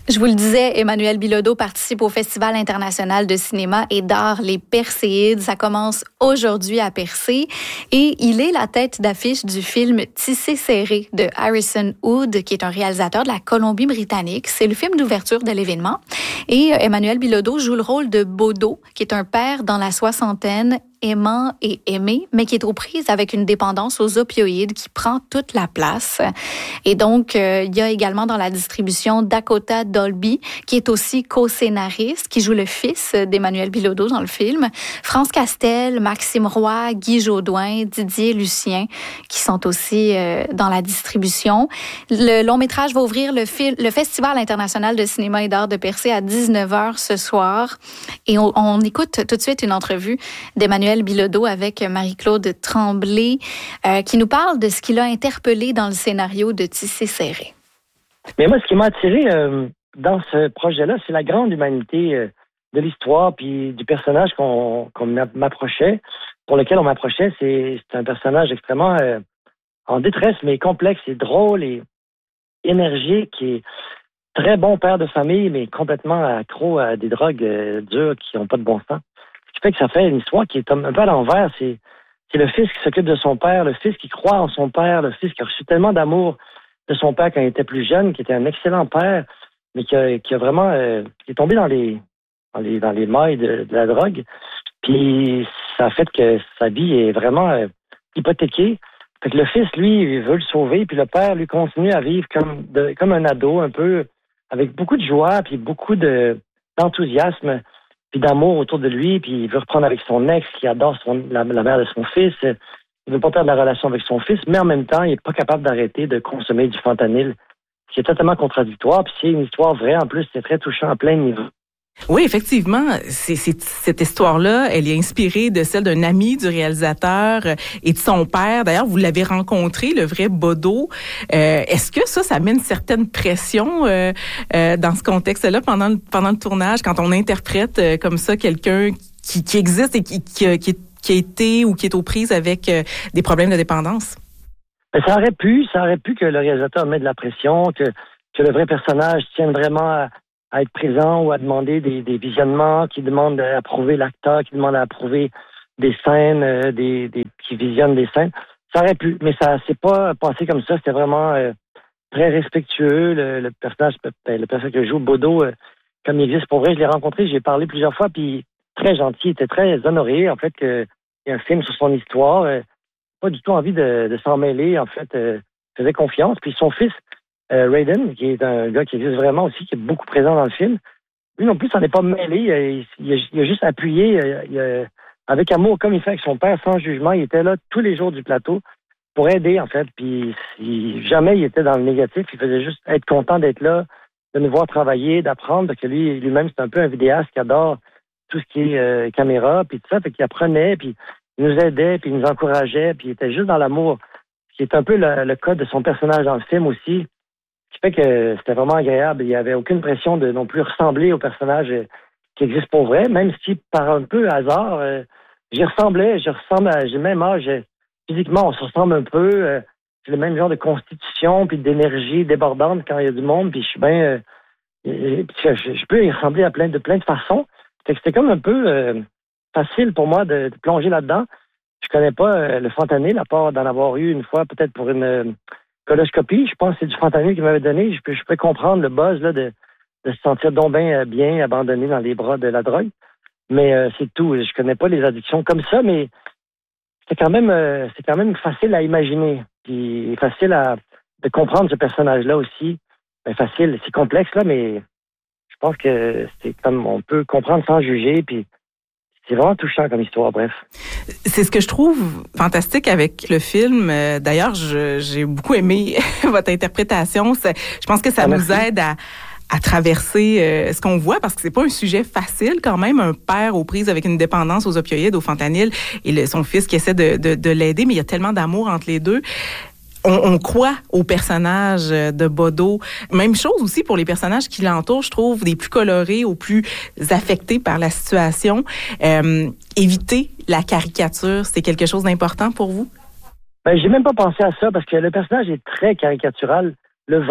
Je vous le disais, Emmanuel Bilodeau participe au Festival international de cinéma et d'art Les Perséides. Ça commence aujourd'hui à Percé et il est la tête d'affiche du film Tissé serré de Harrison Hood, qui est un réalisateur de la Colombie-Britannique. C'est le film d'ouverture de l'événement. Et Emmanuel Bilodeau joue le rôle de Bodo, qui est un père dans la soixantaine, aimant et aimé, mais qui est aux prises avec une dépendance aux opioïdes qui prend toute la place. Et donc, il y a également dans la distribution Dakota Dolby, qui est aussi co-scénariste, qui joue le fils d'Emmanuel Bilodeau dans le film, France Castel, Maxime Roy, Guy Jodoin, Didier Lucien, qui sont aussi dans la distribution. Le long-métrage va ouvrir le Festival international de cinéma et d'art de Percé à 19h ce soir. Et on écoute tout de suite une entrevue d'Emmanuel Bilodeau avec Marie-Claude Tremblay, qui nous parle de ce qui l'a interpellé dans le scénario de Tissé serré. Mais moi, ce qui m'a attiré dans ce projet-là, c'est la grande humanité de l'histoire puis du personnage qu'on m'approchait, pour lequel on m'approchait. C'est un personnage extrêmement en détresse, mais complexe et drôle et énergique et très bon père de famille, mais complètement accro à des drogues dures qui n'ont pas de bon sens. Ce qui fait que ça fait une histoire qui est un peu à l'envers. C'est le fils qui s'occupe de son père, le fils qui croit en son père, le fils qui a reçu tellement d'amour de son père quand il était plus jeune, qui était un excellent père, mais qui a vraiment qui est tombé dans les mailles de la drogue. Puis ça a fait que sa vie est vraiment hypothéquée. Fait que le fils, lui, il veut le sauver, puis le père, lui, continue à vivre comme un ado, un peu, avec beaucoup de joie, puis beaucoup d'enthousiasme, puis d'amour autour de lui, puis il veut reprendre avec son ex, qui adore la mère de son fils. Il veut pas perdre la relation avec son fils, mais en même temps, il est pas capable d'arrêter de consommer du fentanyl, ce qui est totalement contradictoire. Puis c'est une histoire vraie, en plus, c'est très touchant à plein de niveaux. Oui, effectivement, cette histoire-là, elle est inspirée de celle d'un ami du réalisateur et de son père. D'ailleurs, vous l'avez rencontré, le vrai Bodo. Est-ce que ça met une certaine pression dans ce contexte-là pendant le tournage, quand on interprète comme ça quelqu'un qui existe et qui a été ou qui est aux prises avec des problèmes de dépendance? Mais ça aurait pu que le réalisateur mette de la pression, que le vrai personnage tienne vraiment à être présent ou à demander des visionnements, qui demandent à approuver l'acteur, qui demandent à approuver des scènes, qui visionnent des scènes. Ça aurait pu, mais ça s'est pas passé comme ça. C'était vraiment très respectueux. Le personnage que joue, Bodo, comme il existe pour vrai, je l'ai rencontré, j'ai parlé plusieurs fois, puis très gentil, il était très honoré, en fait, qu'il y a un film sur son histoire. Pas du tout envie de s'en mêler, en fait, faisait confiance. Puis son fils, Raiden, qui est un gars qui existe vraiment aussi, qui est beaucoup présent dans le film, lui non plus s'en est pas mêlé. Il a juste appuyé avec amour, comme il fait avec son père, sans jugement. Il était là tous les jours du plateau pour aider, en fait. Puis jamais il était dans le négatif. Il faisait juste être content d'être là, de nous voir travailler, d'apprendre, parce que lui-même, c'est un peu un vidéaste qui adore tout ce qui est caméra, puis tout ça. Fait qu'il apprenait, puis il nous aidait, puis il nous encourageait, puis il était juste dans l'amour. Ce qui est un peu le cas de son personnage dans le film aussi. Ce qui fait que c'était vraiment agréable. Il n'y avait aucune pression de non plus ressembler au personnage qui existe pour vrai, même si par un peu hasard, j'ai le même âge. Physiquement, on se ressemble un peu. J'ai le même genre de constitution puis d'énergie débordante quand il y a du monde. Puis je suis bien... je peux y ressembler à plein de façons. Fait que c'était comme un peu facile pour moi de plonger là-dedans. Je connais pas le fentanyl, à part d'en avoir eu une fois, peut-être pour une... coloscopie, je pense que c'est du fentanyl qu'il m'avait donné. Je peux comprendre le buzz là, de se sentir donc bien abandonné dans les bras de la drogue. Mais c'est tout. Je connais pas les addictions comme ça, mais c'est quand même facile à imaginer. Puis facile de comprendre ce personnage-là aussi. Ben, facile, c'est complexe là, mais je pense que c'est comme on peut comprendre sans juger. Puis c'est vraiment touchant comme histoire, bref. C'est ce que je trouve fantastique avec le film. D'ailleurs, j'ai beaucoup aimé votre interprétation. Je pense que ça nous aide à traverser ce qu'on voit, parce que c'est pas un sujet facile quand même, un père aux prises avec une dépendance aux opioïdes, au fentanyl, et son fils qui essaie de l'aider, mais il y a tellement d'amour entre les deux. On croit au personnage de Bodo. Même chose aussi pour les personnages qui l'entourent, je trouve, des plus colorés aux plus affectés par la situation. Éviter la caricature, c'est quelque chose d'important pour vous? Ben, j'ai même pas pensé à ça, parce que le personnage est très caricatural, le vrai.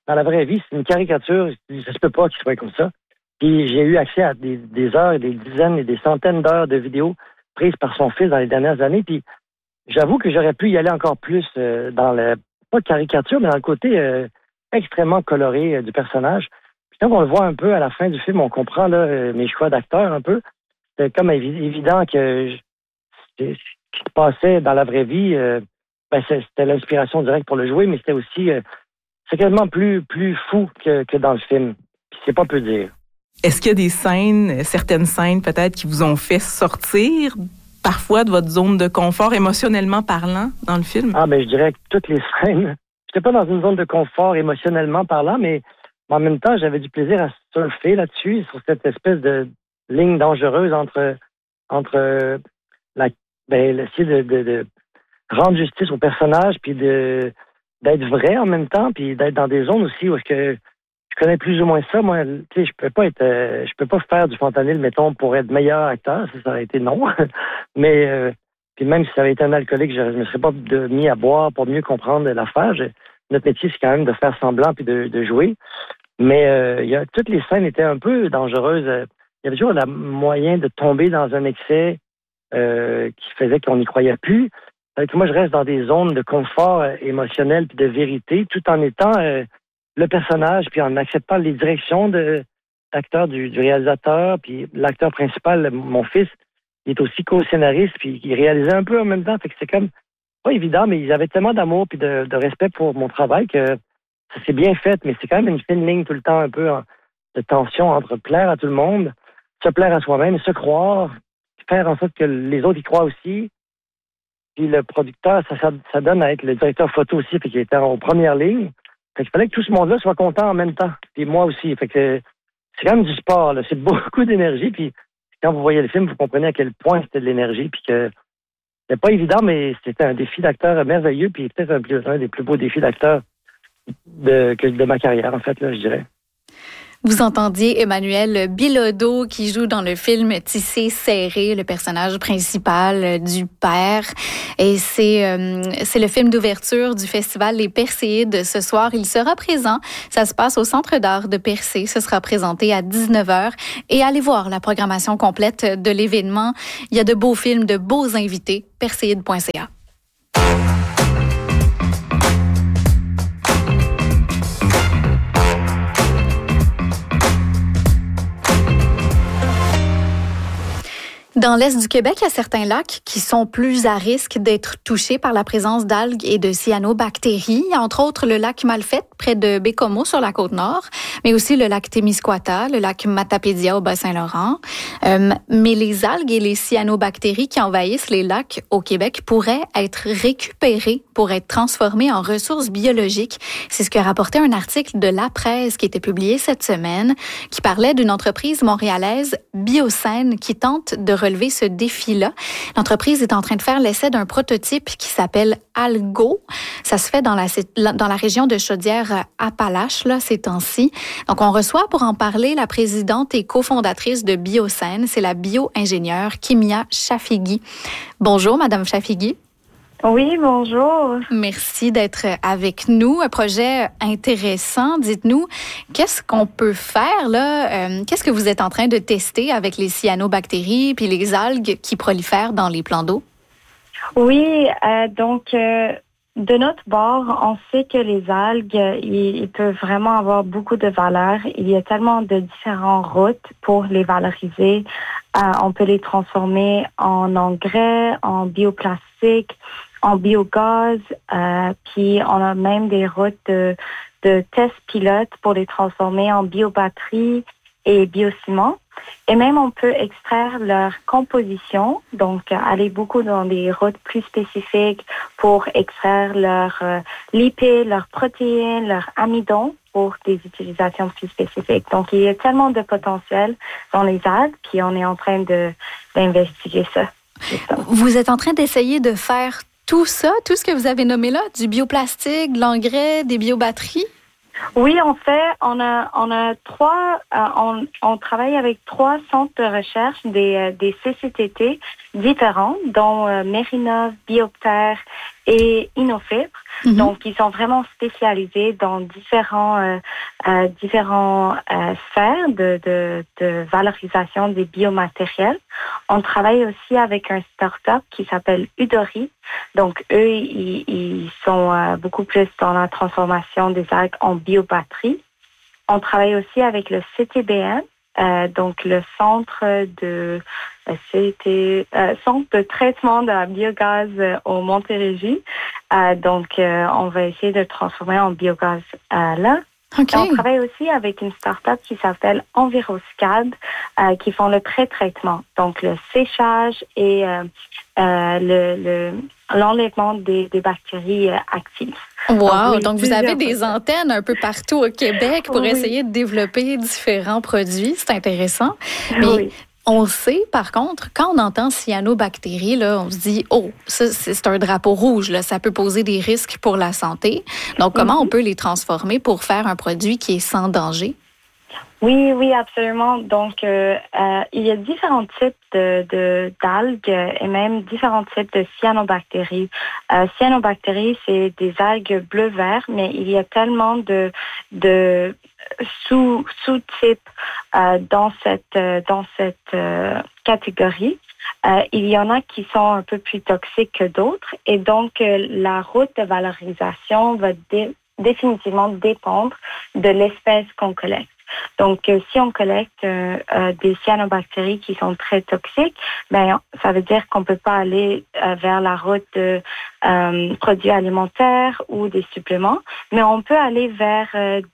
dans la vraie vie, c'est une caricature. Ça se peut pas qu'il soit comme ça. Puis j'ai eu accès à des heures, et des dizaines et des centaines d'heures de vidéos prises par son fils dans les dernières années. Puis j'avoue que j'aurais pu y aller encore plus dans le, pas de caricature, mais dans le côté extrêmement coloré du personnage. Puis quand on le voit un peu à la fin du film, on comprend là, mes choix d'acteur un peu. C'est comme évident que ce qui se passait dans la vraie vie, c'était l'inspiration directe pour le jouer, mais c'était aussi c'est quasiment plus fou que dans le film. Puis c'est pas peu dire. Est-ce qu'il y a des scènes, certaines scènes peut-être, qui vous ont fait sortir parfois de votre zone de confort, émotionnellement parlant, dans le film? Ah, ben je dirais que toutes les scènes. J'étais pas dans une zone de confort émotionnellement parlant, mais en même temps, j'avais du plaisir à surfer là-dessus, sur cette espèce de ligne dangereuse entre essayer de rendre justice au personnage, puis d'être vrai en même temps, puis d'être dans des zones aussi où est-ce que je connais plus ou moins ça. Moi, tu sais, je peux pas faire du fentanyl, mettons, pour être meilleur acteur, ça aurait été non. Mais puis même si ça avait été un alcoolique, je me serais pas mis à boire pour mieux comprendre l'affaire. Notre métier, c'est quand même de faire semblant puis de jouer. Mais toutes les scènes étaient un peu dangereuses. Il y avait toujours le moyen de tomber dans un excès qui faisait qu'on n'y croyait plus. Moi, je reste dans des zones de confort émotionnel puis de vérité, tout en étant le personnage, puis en acceptant les directions d'acteur du réalisateur, puis l'acteur principal, mon fils, il est aussi co-scénariste, puis il réalisait un peu en même temps. Fait que c'est comme pas évident, mais ils avaient tellement d'amour puis de respect pour mon travail que ça s'est bien fait, mais c'est quand même une fine ligne tout le temps un peu de tension entre plaire à tout le monde, se plaire à soi-même, se croire, faire en sorte que les autres y croient aussi. Puis le producteur, ça donne à être le directeur photo aussi, puis qui était en première ligne. Fait qu'il fallait que tout ce monde-là soit content en même temps. Puis moi aussi. Fait que c'est quand même du sport, là. C'est beaucoup d'énergie. Puis quand vous voyez le film, vous comprenez à quel point c'était de l'énergie. Puis que c'était pas évident, mais c'était un défi d'acteur merveilleux. Puis peut-être un des plus beaux défis d'acteur de ma carrière, en fait, là, je dirais. Vous entendiez Emmanuel Bilodeau qui joue dans le film Tissé serré, le personnage principal du père. Et c'est le film d'ouverture du festival Les Perséides ce soir. Il sera présent. Ça se passe au Centre d'art de Percé. Ce sera présenté à 19h. Et allez voir la programmation complète de l'événement. Il y a de beaux films, de beaux invités. Perséide.ca. Dans l'est du Québec, il y a certains lacs qui sont plus à risque d'être touchés par la présence d'algues et de cyanobactéries, entre autres le lac Malfette près de Bécomo sur la Côte-Nord, mais aussi le lac Témiscouata, le lac Matapédia au Bas-Saint-Laurent. Mais les algues et les cyanobactéries qui envahissent les lacs au Québec pourraient être récupérées pour être transformées en ressources biologiques. C'est ce que rapportait un article de La Presse qui était publié cette semaine, qui parlait d'une entreprise montréalaise, Biocène, qui tente de relever ce défi-là. L'entreprise est en train de faire l'essai d'un prototype qui s'appelle Algo. Ça se fait dans la région de Chaudière-Appalaches, là, ces temps-ci. Donc, on reçoit pour en parler la présidente et cofondatrice de Biocène. C'est la bio-ingénieure Kimia Chafigui. Bonjour, Madame Chafigui. Oui, bonjour. Merci d'être avec nous. Un projet intéressant. Dites-nous, qu'est-ce qu'on peut faire là? Qu'est-ce que vous êtes en train de tester avec les cyanobactéries puis les algues qui prolifèrent dans les plans d'eau? Oui, de notre bord, on sait que les algues, ils peuvent vraiment avoir beaucoup de valeur. Il y a tellement de différentes routes pour les valoriser. On peut les transformer en engrais, en bioplastique, en biogaz, puis on a même des routes de tests pilotes pour les transformer en biobatterie et biociment. Et même, on peut extraire leur composition, donc aller beaucoup dans des routes plus spécifiques pour extraire leurs lipides, leurs protéines, leurs amidons pour des utilisations plus spécifiques. Donc, il y a tellement de potentiel dans les algues, puis on est en train d'investiguer ça. Vous êtes en train d'essayer de faire tout ça, tout ce que vous avez nommé là, du bioplastique, de l'engrais, des biobatteries? Oui, en fait, on a trois, on travaille avec 3 centres de recherche des CCTT différents, dont Mérinov, Bioptère et Innofibres. Donc, ils sont vraiment spécialisés dans différents sphères de valorisation des biomatériels. On travaille aussi avec un start-up qui s'appelle Udori. Donc, eux, ils sont beaucoup plus dans la transformation des algues en biobatterie. On travaille aussi avec le CTBM, donc le centre de traitement de la biogaz au Montérégie. Donc, on va essayer de le transformer en biogaz là. Okay. On travaille aussi avec une start-up qui s'appelle Enviroscad, qui font le pré-traitement, donc le séchage et l'enlèvement des bactéries actives. Wow! Donc, vous avez des antennes un peu partout au Québec pour essayer de développer différents produits. C'est intéressant. Mais on sait, par contre, quand on entend cyanobactéries, là, on se dit, oh, ça, c'est un drapeau rouge, là, ça peut poser des risques pour la santé. Donc, comment on peut les transformer pour faire un produit qui est sans danger? Oui, absolument. Donc, il y a différents types d'algues et même différents types de cyanobactéries. Cyanobactéries, c'est des algues bleu-vert, mais il y a tellement de sous-types dans cette catégorie. Il y en a qui sont un peu plus toxiques que d'autres, et donc la route de valorisation va définitivement dépendre de l'espèce qu'on collecte. Donc, si on collecte des cyanobactéries qui sont très toxiques, ben ça veut dire qu'on peut pas aller vers la route de produits alimentaires ou des suppléments, mais on peut aller vers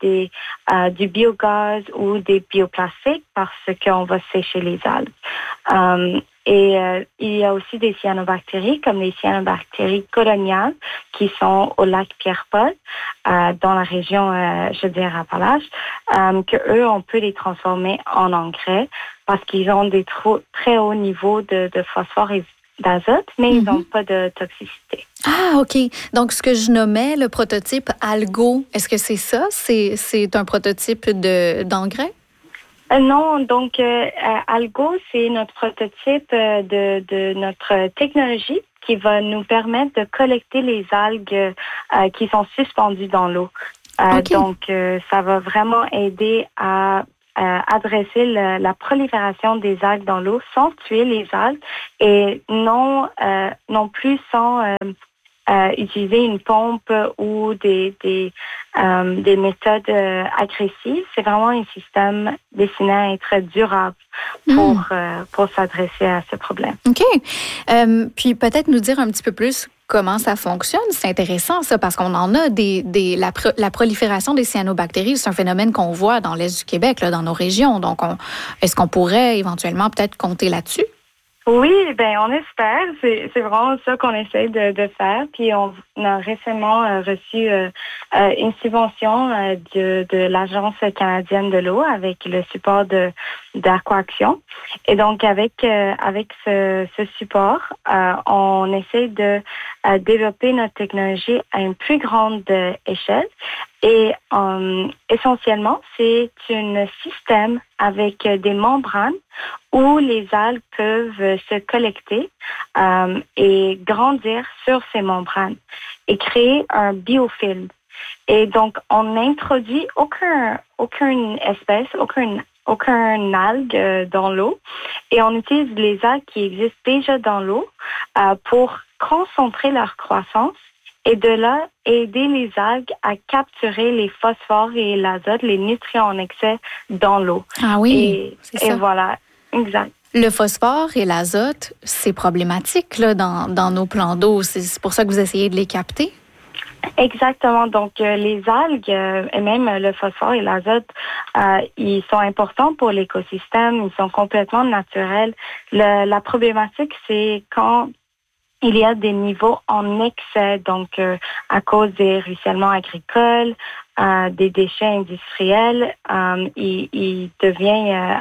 du biogaz ou des bioplastiques parce qu'on va sécher les algues. Et il y a aussi des cyanobactéries, comme les cyanobactéries coloniales, qui sont au lac Pierre-Paul, dans la région Chaudière-Appalaches, que eux, on peut les transformer en engrais parce qu'ils ont des très hauts niveaux de phosphore et d'azote, mais ils n'ont pas de toxicité. Ah, OK. Donc, ce que je nommais le prototype Algo, est-ce que c'est ça? C'est un prototype d'engrais? Non, donc Algo, c'est notre prototype de notre technologie qui va nous permettre de collecter les algues qui sont suspendues dans l'eau. Okay. Donc, ça va vraiment aider à adresser la prolifération des algues dans l'eau sans tuer les algues et non plus sans utiliser une pompe ou des méthodes agressives. C'est vraiment un système destiné à être durable pour s'adresser à ce problème. OK. Puis peut-être nous dire un petit peu plus comment ça fonctionne. C'est intéressant, ça, parce qu'on en a la prolifération des cyanobactéries. C'est un phénomène qu'on voit dans l'Est du Québec, là, dans nos régions. Donc, est-ce qu'on pourrait éventuellement peut-être compter là-dessus? Oui, ben on espère. C'est vraiment ça qu'on essaie de faire. Puis on a récemment reçu une subvention de l'Agence canadienne de l'eau avec le support d'Aquaction. Et donc avec ce support, on essaie de développer notre technologie à une plus grande échelle. Et essentiellement, c'est un système avec des membranes où les algues peuvent se collecter et grandir sur ces membranes et créer un biofilm. Et donc, on n'introduit aucune espèce, aucun algue dans l'eau et on utilise les algues qui existent déjà dans l'eau pour concentrer leur croissance. Et de là, aider les algues à capturer les phosphores et l'azote, les nutriments en excès dans l'eau. Ah oui, c'est ça. Et voilà, exact. Le phosphore et l'azote, c'est problématique là, dans nos plans d'eau. C'est pour ça que vous essayez de les capter? Exactement. Donc, les algues et même le phosphore et l'azote, ils sont importants pour l'écosystème. Ils sont complètement naturels. La problématique, c'est quand il y a des niveaux en excès, donc à cause des ruissellements agricoles, des déchets industriels, il devient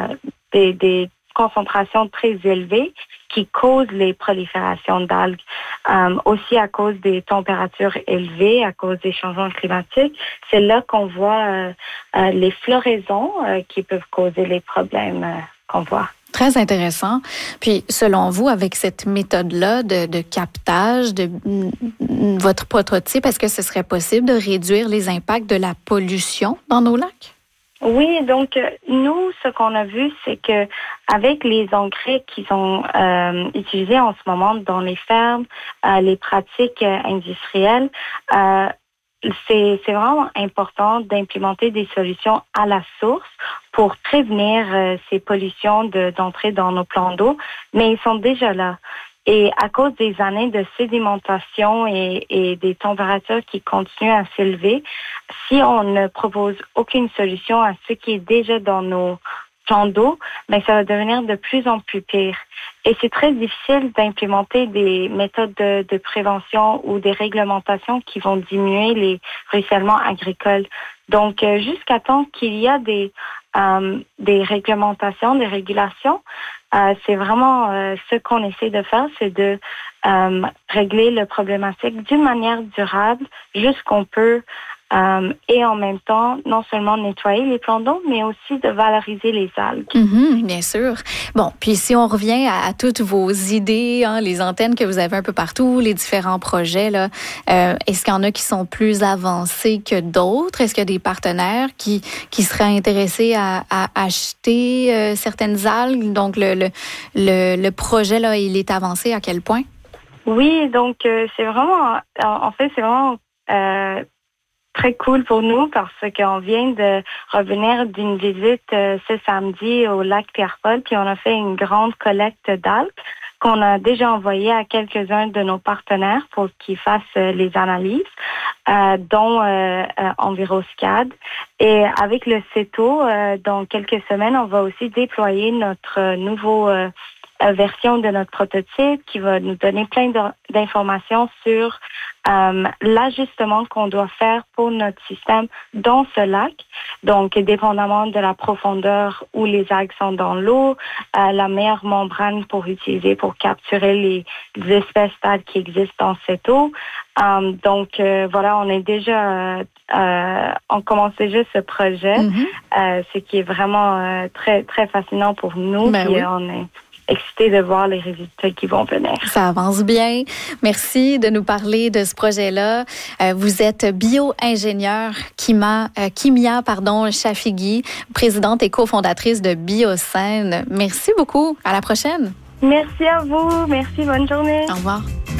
des concentrations très élevées qui causent les proliférations d'algues. Aussi à cause des températures élevées, à cause des changements climatiques, c'est là qu'on voit les floraisons qui peuvent causer les problèmes qu'on voit. Très intéressant. Puis, selon vous, avec cette méthode-là de captage de votre prototype, est-ce que ce serait possible de réduire les impacts de la pollution dans nos lacs? Oui, donc nous, ce qu'on a vu, c'est que avec les engrais qui sont utilisés en ce moment dans les fermes, les pratiques industrielles, c'est vraiment important d'implémenter des solutions à la source pour prévenir ces pollutions d'entrer dans nos plans d'eau, mais ils sont déjà là. Et à cause des années de sédimentation et des températures qui continuent à s'élever, si on ne propose aucune solution à ce qui est déjà dans nos plans d'eau, mais ça va devenir de plus en plus pire. Et c'est très difficile d'implémenter des méthodes de prévention ou des réglementations qui vont diminuer les ruissellements agricoles. Donc, jusqu'à temps qu'il y a des réglementations, des régulations, c'est vraiment ce qu'on essaie de faire, c'est de régler le problématique d'une manière durable, juste qu'on peut, et en même temps, non seulement nettoyer les plans d'eau, mais aussi de valoriser les algues. Bien sûr. Bon, puis si on revient à toutes vos idées, les antennes que vous avez un peu partout, les différents projets, là, est-ce qu'il y en a qui sont plus avancés que d'autres? Est-ce qu'il y a des partenaires qui seraient intéressés à acheter certaines algues? Donc, le projet, là, il est avancé à quel point? Oui, donc c'est vraiment, en fait, c'est vraiment très cool pour nous parce qu'on vient de revenir d'une visite ce samedi au lac Pierre-Paul, puis on a fait une grande collecte d'algues qu'on a déjà envoyée à quelques-uns de nos partenaires pour qu'ils fassent les analyses, dont Enviroscad. Et avec le CETO, dans quelques semaines, on va aussi déployer notre nouveau version de notre prototype qui va nous donner plein d'informations sur l'ajustement qu'on doit faire pour notre système dans ce lac. Donc, dépendamment de la profondeur où les algues sont dans l'eau, la meilleure membrane pour utiliser pour capturer les espèces d'algues qui existent dans cette eau. Donc, voilà, on commence déjà ce projet, ce qui est vraiment très, très fascinant pour nous. Ben oui. On est excité de voir les résultats qui vont venir. Ça avance bien. Merci de nous parler de ce projet-là. Vous êtes bio-ingénieure Kimia Chafigui, présidente et cofondatrice de Biocène. Merci beaucoup. À la prochaine. Merci à vous. Merci. Bonne journée. Au revoir.